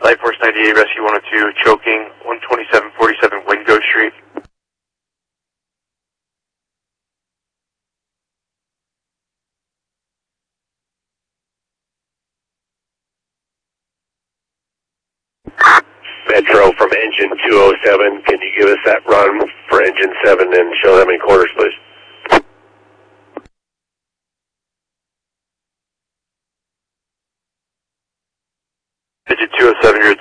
Light Force 98, Rescue 102, choking, 12747 Wingo Street. Metro from engine 207, can you give us that run for engine 7 and show them in quarters, please? Digit 207, you're